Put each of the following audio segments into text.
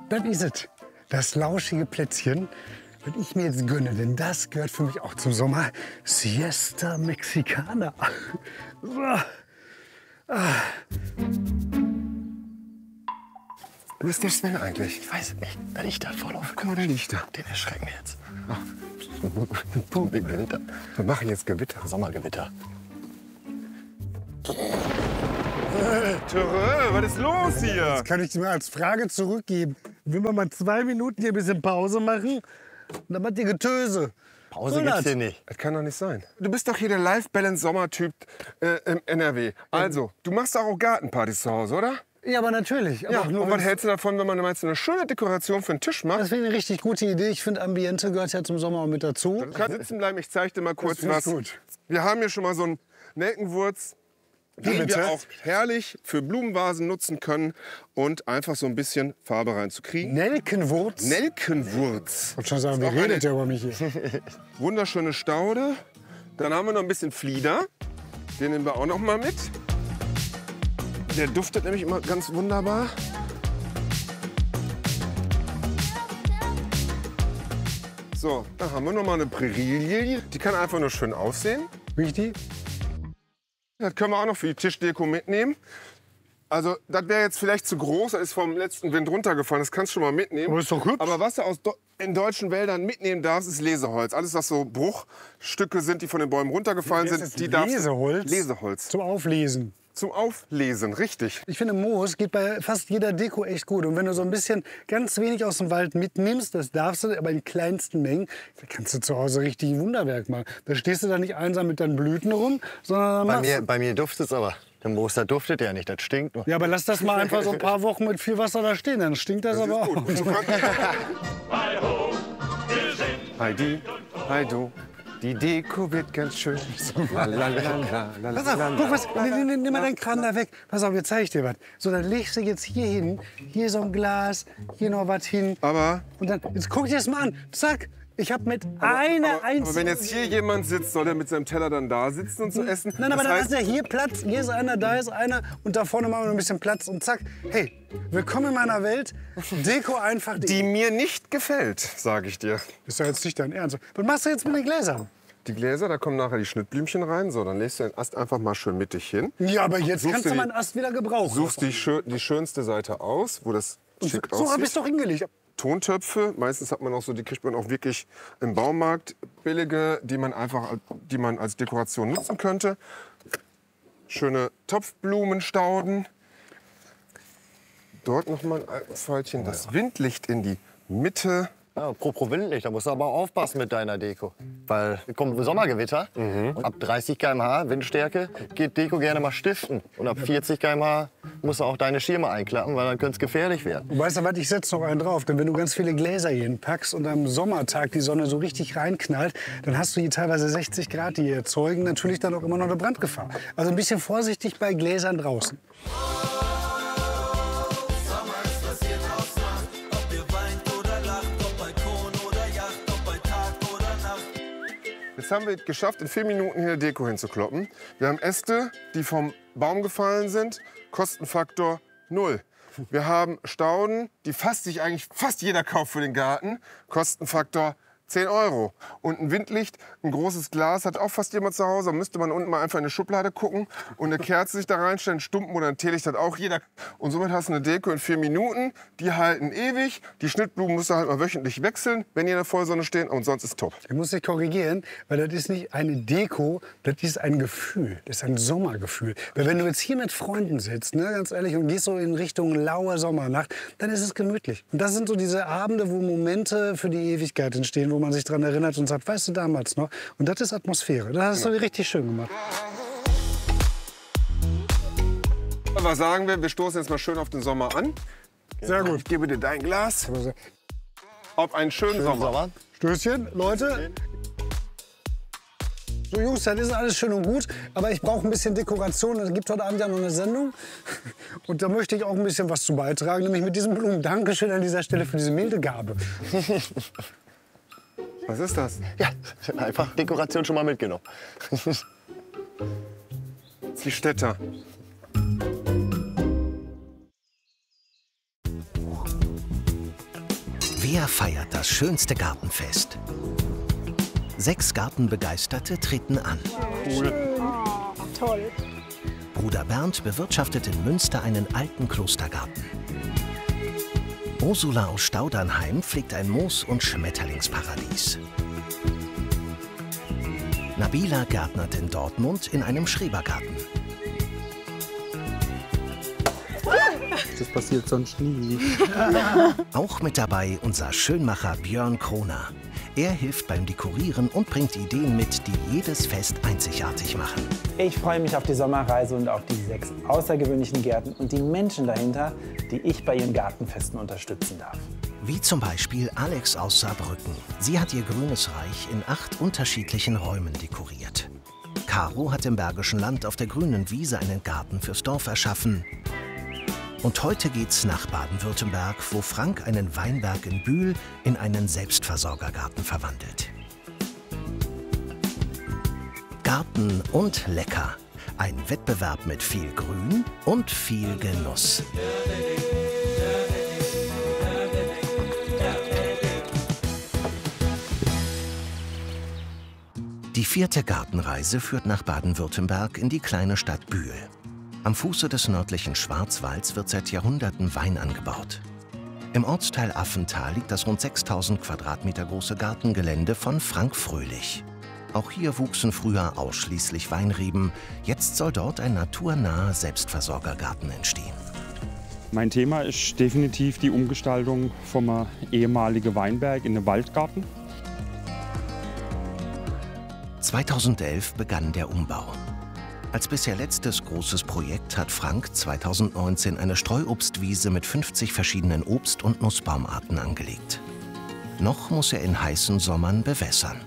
Das ist es. Das lauschige Plätzchen, das ich mir jetzt gönne, denn das gehört für mich auch zum Sommer. Siesta Mexicana. Wo ist der Sven eigentlich? Ich weiß es nicht. Da liegt er voll auf. Guck mal, der liegt da. Den erschrecken wir jetzt. Gewitter. Wir machen jetzt Gewitter. Sommergewitter. Törö, was ist los hier? Das kann ich dir mal als Frage zurückgeben. Will man mal 2 Minuten hier ein bisschen Pause machen? Und dann macht ihr Getöse. Pause gibt's hier nicht. Das kann doch nicht sein. Du bist doch hier der Life-Balance-Sommertyp im NRW. Also, du machst auch Gartenpartys zu Hause, oder? Ja, aber natürlich. Aber Ja, auch nur, und was hältst du davon, wenn man jetzt eine schöne Dekoration für den Tisch macht? das wäre eine richtig gute Idee. Ich finde, Ambiente gehört ja zum Sommer auch mit dazu. Du kannst sitzen bleiben, ich zeig dir mal kurz finde ich was. gut. Wir haben hier schon mal so einen Nelkenwurz, den bitte? wir auch herrlich für Blumenvasen nutzen können und einfach so ein bisschen Farbe reinzukriegen. Nelkenwurz? Nelkenwurz. Ich wollte schon sagen, wie Ist auch redet eine ihr über mich hier? Wunderschöne Staude. Dann haben wir noch ein bisschen Flieder. Den nehmen wir auch noch mal mit. Der duftet nämlich immer ganz wunderbar. So, da haben wir noch mal eine Prärielilie. Die kann einfach nur schön aussehen. Richtig? Das können wir auch noch für die Tischdeko mitnehmen. Also, das wäre jetzt vielleicht zu groß. Das ist vom letzten Wind runtergefallen. Das kannst du schon mal mitnehmen. Aber ist doch hübsch. Aber was du in deutschen Wäldern mitnehmen darfst, ist Leseholz. Alles, was so Bruchstücke sind, die von den Bäumen runtergefallen Das sind, ist die darfst du... Leseholz? Leseholz. Zum Auflesen. Zum Auflesen, richtig. Ich finde, Moos geht bei fast jeder Deko echt gut. Und wenn du so ein bisschen ganz wenig aus dem Wald mitnimmst, das darfst du, aber in kleinsten Mengen, da kannst du zu Hause richtig ein Wunderwerk machen. Da stehst du da nicht einsam mit deinen Blüten rum, sondern Bei mir duftet es aber. Der Moos, der duftet ja nicht, das stinkt nur. Ja, aber lass das mal einfach so ein paar Wochen mit viel Wasser da stehen, dann stinkt das aber auch. Heidi, Heidu, die Deko wird ganz schön. Pass auf, guck was, nimm mal deinen Kran da weg. Pass auf, jetzt zeige ich dir was. So, dann legst du jetzt hier hin, hier so ein Glas, hier noch was hin. Aber Und dann, jetzt guck dir das mal an. Zack, ich habe mit einer einzigen... aber wenn jetzt hier jemand sitzt, soll der mit seinem Teller dann da sitzen und so essen? Nein, aber Das dann heißt, ist ja hier Platz, hier ist einer, da ist einer und da vorne machen wir noch ein bisschen Platz und zack. Hey, willkommen in meiner Welt. Deko einfach. die mir nicht gefällt, sage ich dir. Ist doch jetzt nicht dein Ernst. Was machst du jetzt mit den Gläsern? Die Gläser, da kommen nachher die Schnittblümchen rein. So, dann legst du den Ast einfach mal schön mittig hin. Ja, aber jetzt Suchst kannst du du die- meinen Ast wieder gebrauchen. Suchst die schönste Seite aus, wo das schick So habe aussieht. ich doch hingelegt. Tontöpfe, meistens hat man auch so, die kriegt man auch wirklich im Baumarkt, billige, die man als Dekoration nutzen könnte. Schöne Topfblumenstauden. Dort noch mal ein Pfeilchen, das Windlicht in die Mitte. Ja, pro Windlicht, da musst du aber aufpassen mit deiner Deko. Weil kommt Sommergewitter und ab 30 km/h Windstärke geht Deko gerne mal stiften. Und ab 40 km/h musst du auch deine Schirme einklappen, weil dann könnte es gefährlich werden. Weißt du was, ich setze noch einen drauf. Denn wenn du ganz viele Gläser hier hinpackst und am Sommertag die Sonne so richtig reinknallt, dann hast du hier teilweise 60 Grad, die erzeugen natürlich dann auch immer noch eine Brandgefahr. Also ein bisschen vorsichtig bei Gläsern draußen. Jetzt haben wir es geschafft, in 4 Minuten hier Deko hinzukloppen. Wir haben Äste, die vom Baum gefallen sind, Kostenfaktor 0. Wir haben Stauden, die sich eigentlich fast jeder kauft für den Garten, Kostenfaktor 10 €. Und ein Windlicht, ein großes Glas, hat auch fast jemand zu Hause. Da müsste man unten mal einfach in eine Schublade gucken und eine Kerze sich da reinstellen. Stumpen oder ein Teelicht hat auch jeder. Und somit hast du eine Deko in 4 Minuten. Die halten ewig. Die Schnittblumen musst du halt mal wöchentlich wechseln, wenn die in der Vollsonne stehen. Und sonst ist top. Ich muss dich korrigieren, weil das ist nicht eine Deko, das ist ein Gefühl. Das ist ein Sommergefühl. Weil wenn du jetzt hier mit Freunden sitzt, ne, ganz ehrlich, und gehst so in Richtung laue Sommernacht, dann ist es gemütlich. Und das sind so diese Abende, wo Momente für die Ewigkeit entstehen, wo man sich daran erinnert und sagt, weißt du, damals noch. Und das ist Atmosphäre. Das hast du richtig schön gemacht. Was sagen wir? Wir stoßen jetzt mal schön auf den Sommer an. Sehr gut. Ich gebe dir dein Glas. Auf einen schönen Sommer. Stößchen, Leute. So Jungs, das ist alles schön und gut, aber ich brauche ein bisschen Dekoration. Es gibt heute Abend ja noch eine Sendung und da möchte ich auch ein bisschen was zu beitragen, nämlich mit diesen Blumen. Dankeschön an dieser Stelle für diese milde Gabe. Was ist das? Ja, einfach Dekoration schon mal mitgenommen. Die Städter. Wer feiert das schönste Gartenfest? 6 Gartenbegeisterte treten an. Cool. Oh, toll. Bruder Bernd bewirtschaftet in Münster einen alten Klostergarten. Ursula aus Staudernheim pflegt ein Moos- und Schmetterlingsparadies. Nabila gärtnert in Dortmund in einem Schrebergarten. Das passiert sonst nie. Auch mit dabei unser Schönmacher Björn Kroner. Er hilft beim Dekorieren und bringt Ideen mit, die jedes Fest einzigartig machen. Ich freue mich auf die Sommerreise und auf die 6 außergewöhnlichen Gärten und die Menschen dahinter, die ich bei ihren Gartenfesten unterstützen darf. Wie zum Beispiel Alex aus Saarbrücken. Sie hat ihr grünes Reich in 8 unterschiedlichen Räumen dekoriert. Caro hat im Bergischen Land auf der grünen Wiese einen Garten fürs Dorf erschaffen. Und heute geht's nach Baden-Württemberg, wo Frank einen Weinberg in Bühl in einen Selbstversorgergarten verwandelt. Garten und lecker. Ein Wettbewerb mit viel Grün und viel Genuss. Die 4. Gartenreise führt nach Baden-Württemberg in die kleine Stadt Bühl. Am Fuße des nördlichen Schwarzwalds wird seit Jahrhunderten Wein angebaut. Im Ortsteil Affental liegt das rund 6000 Quadratmeter große Gartengelände von Frank Fröhlich. Auch hier wuchsen früher ausschließlich Weinreben. Jetzt soll dort ein naturnaher Selbstversorgergarten entstehen. Mein Thema ist definitiv die Umgestaltung vom ehemaligen Weinberg in den Waldgarten. 2011 begann der Umbau. Als bisher letztes großes Projekt hat Frank 2019 eine Streuobstwiese mit 50 verschiedenen Obst- und Nussbaumarten angelegt. Noch muss er in heißen Sommern bewässern.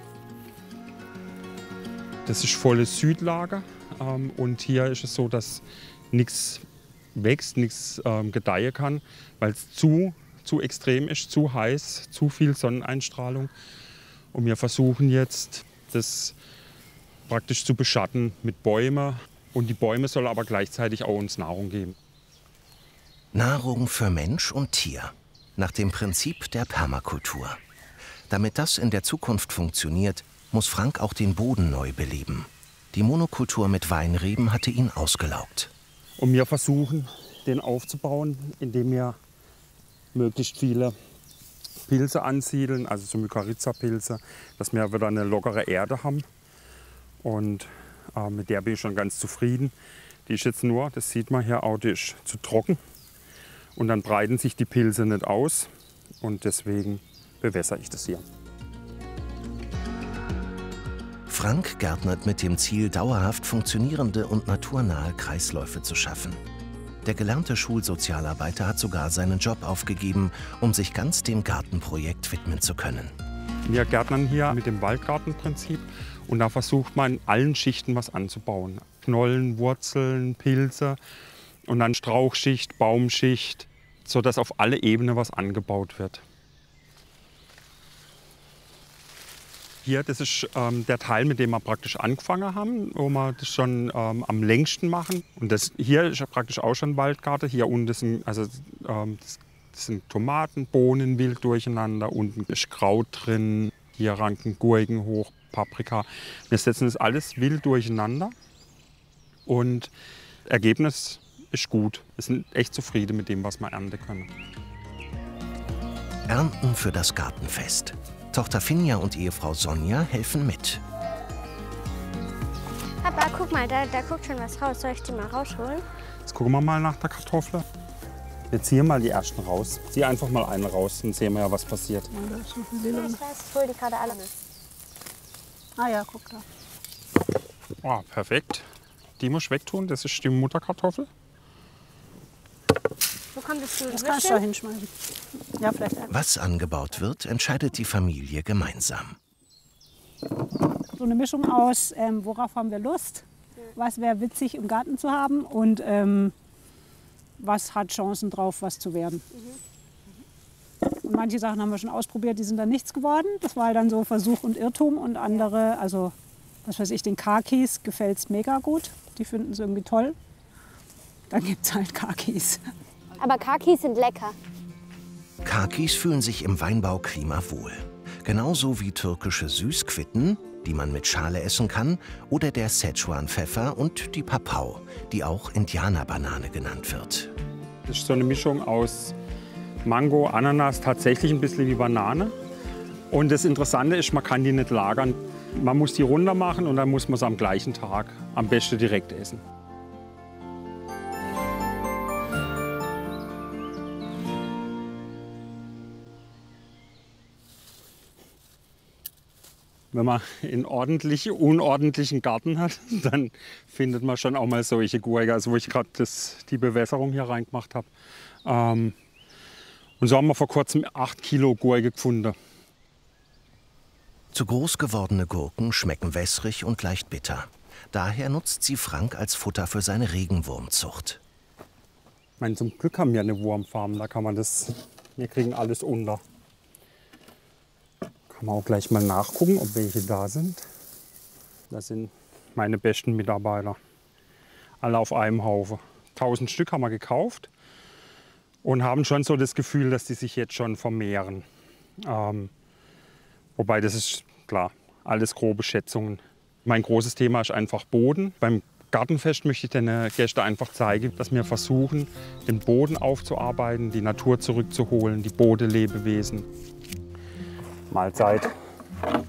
Das ist volles Südlager und hier ist es so, dass nichts wächst, nichts gedeihen kann, weil es zu extrem ist, zu heiß, zu viel Sonneneinstrahlung. Und wir versuchen jetzt, das praktisch zu beschatten mit Bäumen. Und die Bäume sollen aber gleichzeitig auch uns Nahrung geben. Nahrung für Mensch und Tier. Nach dem Prinzip der Permakultur. Damit das in der Zukunft funktioniert, muss Frank auch den Boden neu beleben. Die Monokultur mit Weinreben hatte ihn ausgelaugt. Und wir versuchen, den aufzubauen, indem wir möglichst viele Pilze ansiedeln, also so Mykorrhiza-Pilze, dass wir wieder eine lockere Erde haben. Und mit der bin ich schon ganz zufrieden. Die ist jetzt nur, das sieht man hier auch, die ist zu trocken. Und dann breiten sich die Pilze nicht aus. Und deswegen bewässere ich das hier. Frank gärtnert mit dem Ziel, dauerhaft funktionierende und naturnahe Kreisläufe zu schaffen. Der gelernte Schulsozialarbeiter hat sogar seinen Job aufgegeben, um sich ganz dem Gartenprojekt widmen zu können. Wir gärtnern hier mit dem Waldgartenprinzip und da versucht man in allen Schichten was anzubauen. Knollen, Wurzeln, Pilze und dann Strauchschicht, Baumschicht, sodass auf alle Ebenen was angebaut wird. Hier, das ist der Teil, mit dem wir praktisch angefangen haben, wo wir das schon am längsten machen. Und das hier ist ja praktisch auch schon Waldgarten. Hier unten sind, das sind Tomaten, Bohnen wild durcheinander. Unten ist Kraut drin, hier ranken Gurken hoch, Paprika. Wir setzen das alles wild durcheinander. Und das Ergebnis ist gut. Wir sind echt zufrieden mit dem, was wir ernten können. Ernten für das Gartenfest. Tochter Finja und Ehefrau Sonja helfen mit. Papa, guck mal, da guckt schon was raus. Soll ich die mal rausholen? Jetzt gucken wir mal nach der Kartoffel. Wir ziehen mal die ersten raus. Zieh einfach mal eine raus, dann sehen wir ja, was passiert. Ich hol die gerade alle. Ah ja, guck da. Oh, perfekt. Die muss ich wegtun, das ist die Mutterkartoffel. Wo kommt das zu? Das kannst du da hinschmeißen. Ja, vielleicht einfach. Was angebaut wird, entscheidet die Familie gemeinsam. So eine Mischung aus, worauf haben wir Lust, was wäre witzig im Garten zu haben und was hat Chancen drauf, was zu werden. Und manche Sachen haben wir schon ausprobiert, die sind dann nichts geworden. Das war dann so Versuch und Irrtum und andere, also was weiß ich, den Kakis gefällt es mega gut. Die finden es irgendwie toll. Dann gibt es halt Kakis. Aber Kakis sind lecker. Kakis fühlen sich im Weinbauklima wohl. Genauso wie türkische Süßquitten, die man mit Schale essen kann, oder der Szechuan-Pfeffer und die Papau, die auch Indianerbanane genannt wird. Das ist so eine Mischung aus Mango, Ananas, tatsächlich ein bisschen wie Banane. Und das Interessante ist, man kann die nicht lagern. Man muss die runter machen und dann muss man sie am gleichen Tag am besten direkt essen. Wenn man einen unordentlichen Garten hat, dann findet man schon auch mal solche Gurke, also wo ich gerade die Bewässerung hier reingemacht habe. Und so haben wir vor kurzem 8 Kilo Gurke gefunden. Zu groß gewordene Gurken schmecken wässrig und leicht bitter. Daher nutzt sie Frank als Futter für seine Regenwurmzucht. Ich meine, zum Glück haben wir eine Wurmfarm, da kann man das, wir kriegen alles unter. Kann man auch gleich mal nachgucken, ob welche da sind. Das sind meine besten Mitarbeiter. Alle auf einem Haufen. 1000 Stück haben wir gekauft und haben schon so das Gefühl, dass die sich jetzt schon vermehren. Wobei, das ist klar, alles grobe Schätzungen. Mein großes Thema ist einfach Boden. Beim Gartenfest möchte ich den Gästen einfach zeigen, dass wir versuchen, den Boden aufzuarbeiten, die Natur zurückzuholen, die Bodenlebewesen. Mahlzeit.